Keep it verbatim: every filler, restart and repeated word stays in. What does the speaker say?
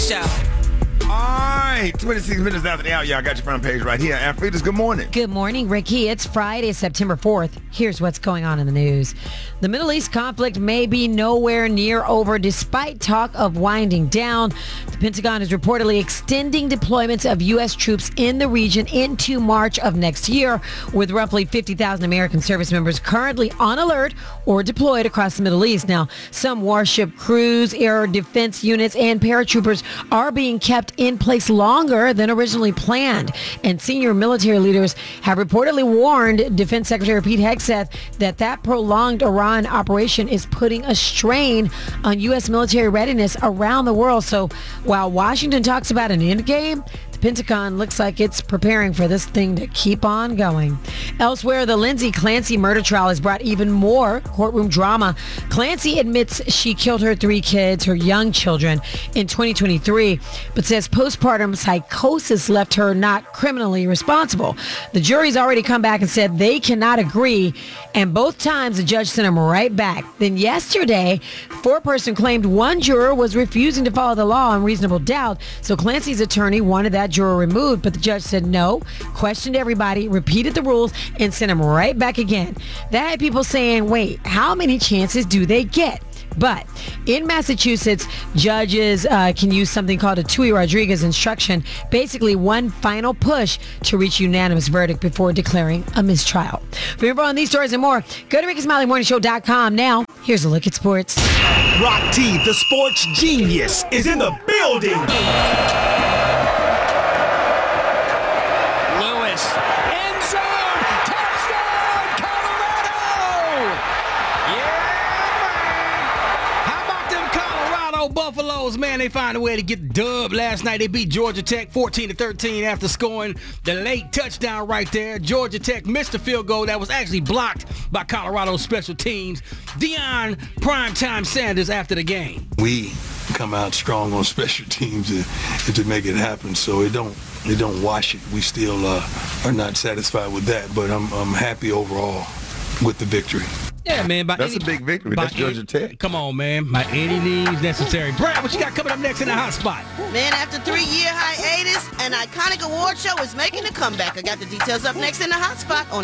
Show. All right, twenty-six minutes after the hour, y'all got your front page right here. Amphitas, good morning. Good morning, Ricky. It's Friday, September fourth. Here's what's going on in the news. The Middle East conflict may be nowhere near over despite talk of winding down. The Pentagon is reportedly extending deployments of U S troops in the region into March of next year, with roughly fifty thousand American service members currently on alert or deployed across the Middle East. Now, some warship crews, air defense units, and paratroopers are being kept in place longer than originally planned. And senior military leaders have reportedly warned Defense Secretary Pete Hegseth that that prolonged Iran operation is putting a strain on U S military readiness around the world. So while Washington talks about an end game, the Pentagon looks like it's preparing for this thing to keep on going. Elsewhere, the Lindsay Clancy murder trial has brought even more courtroom drama. Clancy admits she killed her three kids, her young children, in twenty twenty-three, but says postpartum psychosis left her not criminally responsible. The jury's already come back and said they cannot agree, and both times the judge sent them right back. Then yesterday, four-person claimed one juror was refusing to follow the law on reasonable doubt, so Clancy's attorney wanted that juror removed, but the judge said no, questioned everybody, repeated the rules, and sent him right back again. That had people saying, wait, how many chances do they get? But in Massachusetts, judges uh, can use something called a Tui Rodriguez instruction, basically one final push to reach unanimous verdict before declaring a mistrial. For info on these stories and more, go to ricky smiley morning show dot com. Now, here's a look at sports. Rock T, the sports genius, is in the building. Lewis, end zone, touchdown, Colorado! Yeah, man. How about them Colorado Buffaloes, man? They find a way to get the dub last night. They beat Georgia Tech fourteen to thirteen after scoring the late touchdown right there. Georgia Tech missed a field goal that was actually blocked by Colorado's special teams. Deion Primetime Sanders after the game. We come out strong on special teams and, and to make it happen, so it don't it don't wash it. We still uh, are not satisfied with that, but I'm I'm happy overall with the victory. Yeah, man. By That's any, a big victory. by That's Georgia any- Tech. Come on, man. By any means necessary. Brad, what you got coming up next in the hot spot? Man, after three-year hiatus, an iconic award show is making a comeback. I got the details up next in the hot spot on